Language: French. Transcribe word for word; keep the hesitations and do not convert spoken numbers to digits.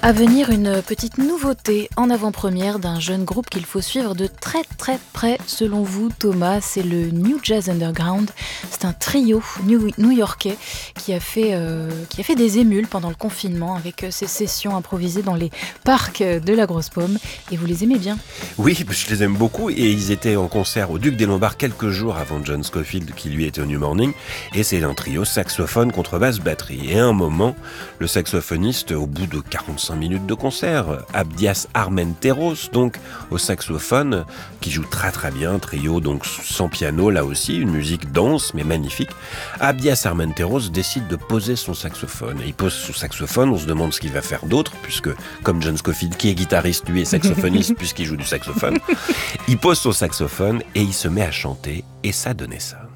À venir, une petite nouveauté en avant-première d'un jeune groupe qu'il faut suivre de très très près selon vous, Thomas. C'est le New Jazz Underground. C'est un trio new- new-yorkais qui a fait, euh, qui a fait des émules pendant le confinement avec ses sessions improvisées dans les parcs de la Grosse Pomme. Et vous les aimez bien? Oui, je les aime beaucoup et ils étaient en concert au Duc des Lombards quelques jours avant John Scofield qui lui était au New Morning, et c'est un trio saxophone, contrebasse, batterie. Et à un moment, le saxophoniste, au bout de quarante-cinq minutes de concert, Abdias Armenteros, donc au saxophone, qui joue très très bien, trio donc sans piano là aussi, une musique dense mais magnifique. Abdias Armenteros décide de poser son saxophone. Et il pose son saxophone, on se demande ce qu'il va faire d'autre, puisque comme John Scofield qui est guitariste, lui est saxophoniste puisqu'il joue du saxophone, il pose son saxophone et il se met à chanter et ça donnait ça.